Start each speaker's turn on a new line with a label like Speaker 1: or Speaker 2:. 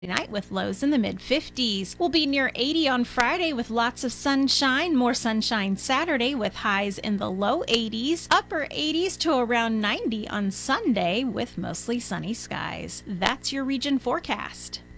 Speaker 1: Night with lows in the mid 50s. We'll be near 80 on Friday with lots of sunshine. More sunshine Saturday with highs in the low 80s. Upper 80s to around 90 on Sunday with mostly sunny skies. That's your region forecast.